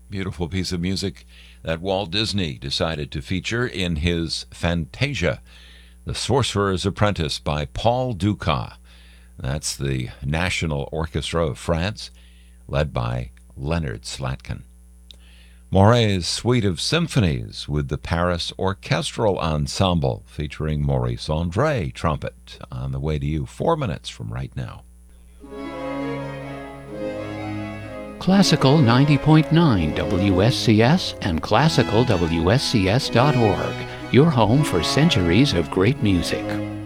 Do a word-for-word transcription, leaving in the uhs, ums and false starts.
Beautiful piece of music that Walt Disney decided to feature in his Fantasia, The Sorcerer's Apprentice by Paul Dukas. That's the National Orchestra of France, led by Leonard Slatkin. Maury's Suite of Symphonies with the Paris Orchestral Ensemble, featuring Maurice Andre, trumpet, on the way to you four minutes from right now. Classical ninety point nine W S C S and classical W S C S dot org, your home for centuries of great music.